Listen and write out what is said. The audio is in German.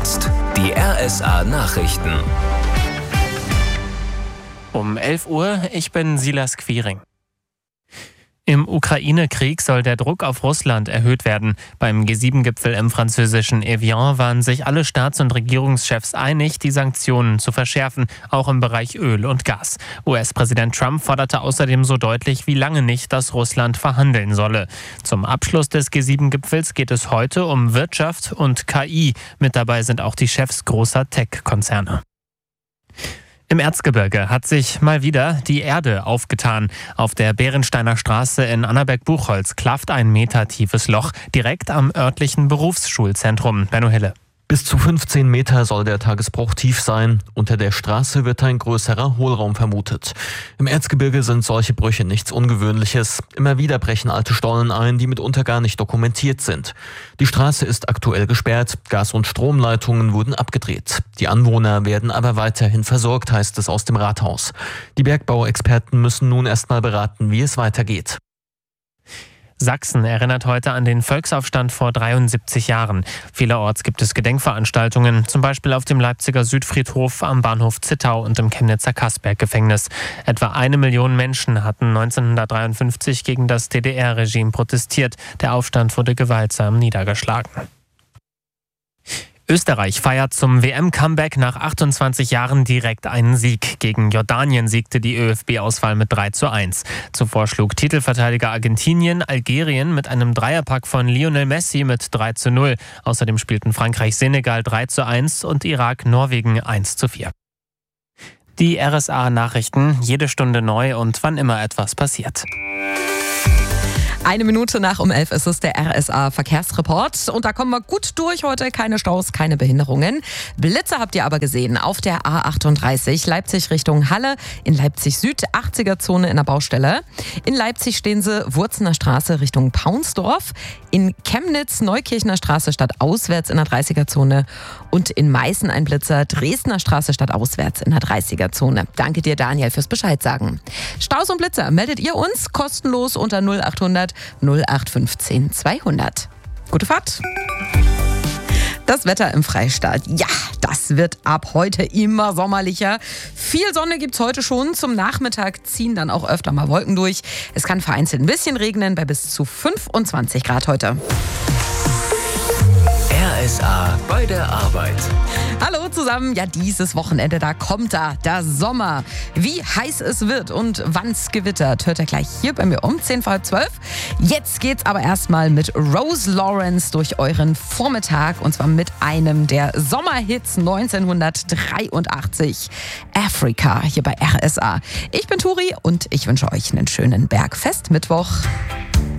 jetzt die RSA-Nachrichten. Um 11 Uhr, ich bin Silas Quiring. Im Ukraine-Krieg soll der Druck auf Russland erhöht werden. Beim G7-Gipfel im französischen Evian waren sich alle Staats- und Regierungschefs einig, die Sanktionen zu verschärfen, auch im Bereich Öl und Gas. US-Präsident Trump forderte außerdem so deutlich wie lange nicht, dass Russland verhandeln solle. Zum Abschluss des G7-Gipfels geht es heute um Wirtschaft und KI. Mit dabei sind auch die Chefs großer Tech-Konzerne. Im Erzgebirge hat sich mal wieder die Erde aufgetan. Auf der Bärensteiner Straße in Annaberg-Buchholz klafft ein metertiefes Loch direkt am örtlichen Berufsschulzentrum. Benno Hille. Bis zu 15 Meter soll der Tagesbruch tief sein. Unter der Straße wird ein größerer Hohlraum vermutet. Im Erzgebirge sind solche Brüche nichts Ungewöhnliches. Immer wieder brechen alte Stollen ein, die mitunter gar nicht dokumentiert sind. Die Straße ist aktuell gesperrt. Gas- und Stromleitungen wurden abgedreht. Die Anwohner werden aber weiterhin versorgt, heißt es aus dem Rathaus. Die Bergbauexperten müssen nun erstmal beraten, wie es weitergeht. Sachsen erinnert heute an den Volksaufstand vor 73 Jahren. Vielerorts gibt es Gedenkveranstaltungen, zum Beispiel auf dem Leipziger Südfriedhof, am Bahnhof Zittau und im Chemnitzer Kaßberg-Gefängnis. Etwa 1 Million Menschen hatten 1953 gegen das DDR-Regime protestiert. Der Aufstand wurde gewaltsam niedergeschlagen. Österreich feiert zum WM-Comeback nach 28 Jahren direkt einen Sieg. Gegen Jordanien siegte die ÖFB-Auswahl mit 3:1. Zuvor schlug Titelverteidiger Argentinien Algerien mit einem Dreierpack von Lionel Messi mit 3:0. Außerdem spielten Frankreich Senegal 3:1 und Irak Norwegen 1:4. Die RSA-Nachrichten, jede Stunde neu und wann immer etwas passiert. 1 Minute nach um 11 ist es der RSA-Verkehrsreport. Und da kommen wir gut durch heute. Keine Staus, keine Behinderungen. Blitze habt ihr aber gesehen auf der A38 Leipzig Richtung Halle. In Leipzig Süd, 80er-Zone in der Baustelle. In Leipzig stehen sie Wurzener Straße Richtung Paunsdorf. In Chemnitz Neukirchener Straße stadtauswärts in der 30er-Zone. Und in Meißen ein Blitzer Dresdner Straße stadtauswärts in der 30er-Zone. Danke dir, Daniel, fürs Bescheid sagen. Staus und Blitzer meldet ihr uns kostenlos unter 0800 0815 200. Gute Fahrt! Das Wetter im Freistaat. Ja, das wird ab heute immer sommerlicher. Viel Sonne gibt's heute schon. Zum Nachmittag ziehen dann auch öfter mal Wolken durch. Es kann vereinzelt ein bisschen regnen bei bis zu 25 Grad heute. RSA bei der Arbeit. Hallo zusammen. Ja, dieses Wochenende, da kommt der Sommer. Wie heiß es wird und wann's gewittert, hört ihr gleich hier bei mir um 10:12. Jetzt geht's aber erstmal mit Rose Lawrence durch euren Vormittag und zwar mit einem der Sommerhits 1983. Africa hier bei RSA. Ich bin Turi und ich wünsche euch einen schönen Bergfest-Mittwoch.